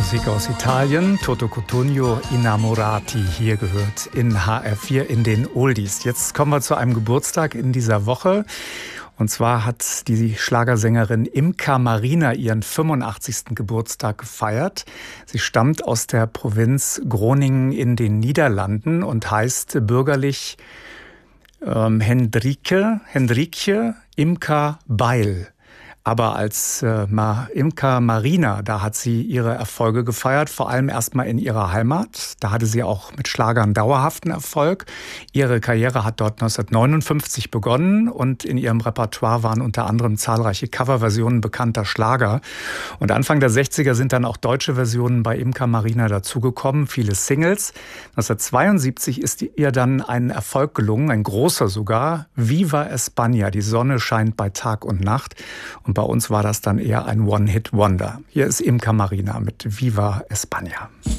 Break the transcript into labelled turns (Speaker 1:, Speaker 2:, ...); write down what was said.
Speaker 1: Musik aus Italien. Toto Cutugno, Innamorati, hier gehört in HR4 in den Oldies. Jetzt kommen wir zu einem Geburtstag in dieser Woche. Und zwar hat die Schlagersängerin Imka Marina ihren 85. Geburtstag gefeiert. Sie stammt aus der Provinz Groningen in den Niederlanden und heißt bürgerlich Hendrikje Imka Beil. Aber als Imka Marina, da hat sie ihre Erfolge gefeiert, vor allem erstmal in ihrer Heimat. Da hatte sie auch mit Schlagern dauerhaften Erfolg. Ihre Karriere hat dort 1959 begonnen und in ihrem Repertoire waren unter anderem zahlreiche Coverversionen bekannter Schlager. Und Anfang der 60er sind dann auch deutsche Versionen bei Imka Marina dazugekommen, viele Singles. 1972 ist ihr dann ein Erfolg gelungen, ein großer sogar, Viva España, die Sonne scheint bei Tag und Nacht. Und bei uns war das dann eher ein One-Hit-Wonder. Hier ist Imka Marina mit Viva España.